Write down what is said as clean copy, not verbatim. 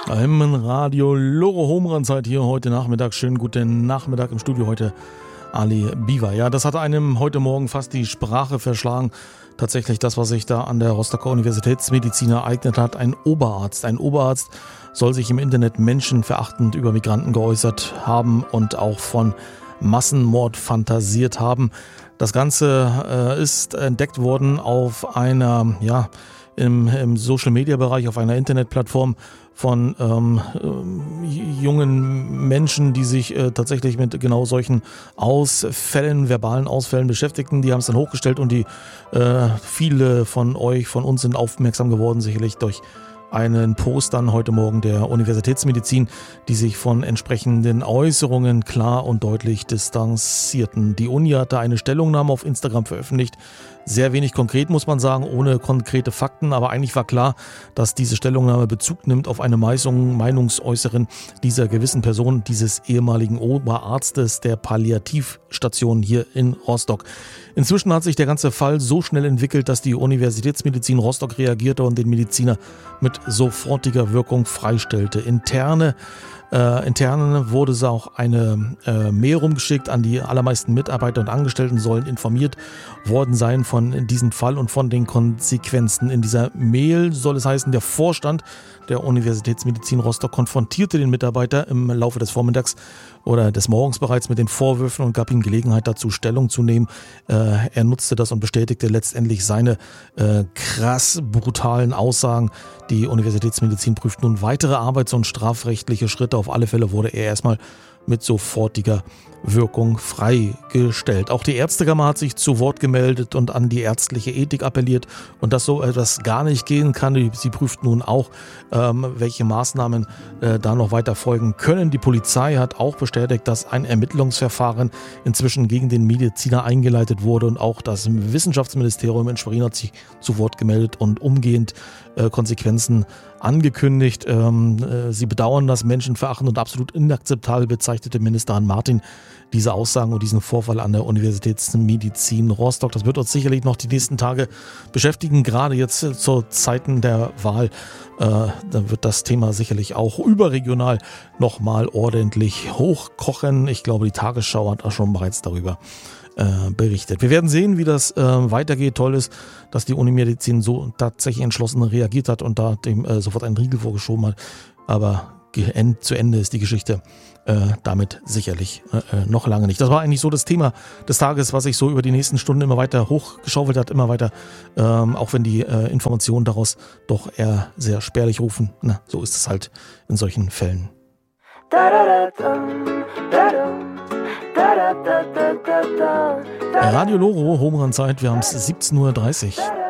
Im Radio Loro Homerun-Zeit hier heute Nachmittag. Schönen guten Nachmittag im Studio heute Ali Biwa. Ja, das hat einem heute Morgen fast die Sprache verschlagen. Tatsächlich das, was sich da an der Rostocker Universitätsmedizin ereignet hat. Ein Oberarzt soll sich im Internet menschenverachtend über Migranten geäußert haben und auch von Massenmord fantasiert haben. Das Ganze ist entdeckt worden auf einer, im Social-Media-Bereich, auf einer Internetplattform von jungen Menschen, die sich tatsächlich mit genau solchen Ausfällen, verbalen Ausfällen beschäftigten. Die haben es dann hochgestellt und viele von uns sind aufmerksam geworden, sicherlich durch einen Post dann heute Morgen der Universitätsmedizin, die sich von entsprechenden Äußerungen klar und deutlich distanzierten. Die Uni hatte eine Stellungnahme auf Instagram veröffentlicht. Sehr wenig konkret, muss man sagen, ohne konkrete Fakten, aber eigentlich war klar, dass diese Stellungnahme Bezug nimmt auf eine Meinungsäußerin dieser gewissen Person, dieses ehemaligen Oberarztes der Palliativstation hier in Rostock. Inzwischen hat sich der ganze Fall so schnell entwickelt, dass die Universitätsmedizin Rostock reagierte und den Mediziner mit sofortiger Wirkung freistellte. Intern wurde es auch eine Mail rumgeschickt an die allermeisten Mitarbeiter und Angestellten, sollen informiert worden sein von diesem Fall und von den Konsequenzen. In dieser Mail soll es heißen, der Vorstand der Universitätsmedizin Rostock konfrontierte den Mitarbeiter im Laufe des Vormittags oder des Morgens bereits mit den Vorwürfen und gab ihm Gelegenheit dazu, Stellung zu nehmen. Er nutzte das und bestätigte letztendlich seine krass brutalen Aussagen. Die Universitätsmedizin prüft nun weitere arbeits- und strafrechtliche Schritte. Auf alle Fälle wurde er erstmal mit sofortiger Wirkung freigestellt. Auch die Ärztekammer hat sich zu Wort gemeldet und an die ärztliche Ethik appelliert und dass so etwas gar nicht gehen kann. Sie prüft nun auch, welche Maßnahmen da noch weiter folgen können. Die Polizei hat auch bestätigt, dass ein Ermittlungsverfahren inzwischen gegen den Mediziner eingeleitet wurde und auch das Wissenschaftsministerium in Schwerin hat sich zu Wort gemeldet und umgehend Konsequenzen angekündigt. Sie bedauern das menschenverachtend und absolut inakzeptabel bezeichnete Minister Hahn Martin diese Aussagen und diesen Vorfall an der Universitätsmedizin Rostock. Das wird uns sicherlich noch die nächsten Tage beschäftigen, gerade jetzt zu Zeiten der Wahl. Da wird das Thema sicherlich auch überregional nochmal ordentlich hochkochen. Ich glaube, die Tagesschau hat auch schon bereits darüber berichtet. Wir werden sehen, wie das weitergeht. Toll ist, dass die Unimedizin so tatsächlich entschlossen reagiert hat und da dem sofort einen Riegel vorgeschoben hat. Aber zu Ende ist die Geschichte damit sicherlich noch lange nicht. Das war eigentlich so das Thema des Tages, was sich so über die nächsten Stunden immer weiter hochgeschaufelt hat, immer weiter, auch wenn die Informationen daraus doch eher sehr spärlich rufen. Na, so ist es halt in solchen Fällen. Radio Loro, Homerun-Zeit, wir haben es 17:30 Uhr.